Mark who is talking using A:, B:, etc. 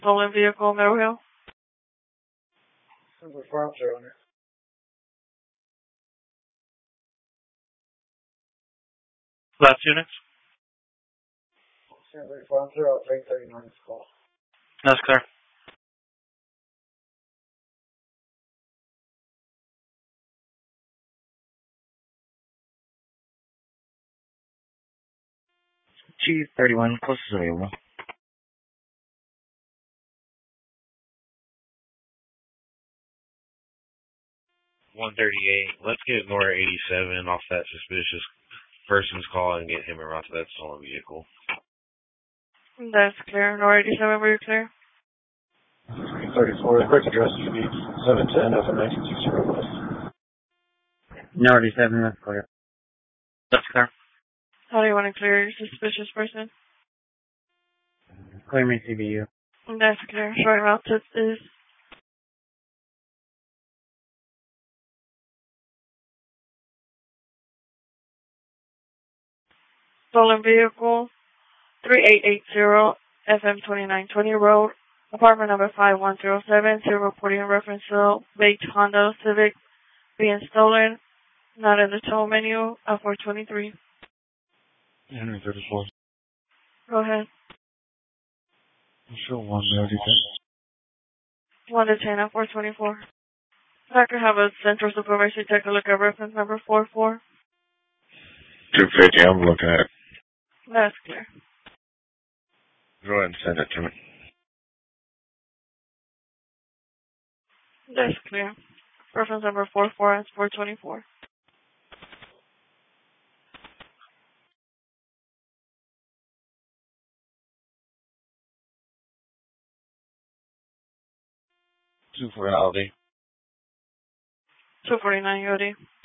A: Stolen vehicle, Middle Hill.
B: Silver Farms are on it.
C: Last units?
B: Silver Farms are out 339 is call.
C: That's clear.
D: G31, closest available.
E: 138. Let's get Nora 87 off that suspicious person's call and get him around to that stolen vehicle.
A: That's clear. Nor 87, were you clear?
B: 34, quick address should be 710 FM 1960 West.
D: North 7, that's clear.
C: That's clear.
A: How do you want to clear your suspicious person?
D: Clear me CBU.
A: That's clear. Short route to this. Stolen vehicle, 3880 FM 2920 Road, apartment number 5107, reporting in reference to baked Honda Civic being stolen, not in the tow menu, at 423.
E: 134.
A: Go ahead.
E: Show 190.
A: 1 to 10 at 424. If I could have a central supervisor take a look at reference number 44.
E: 250, I'm looking at it.
A: That's clear.
E: Go ahead and send it to me.
A: That's clear. Reference number 44 at 424.
E: Two for Audi.
A: 249 UD.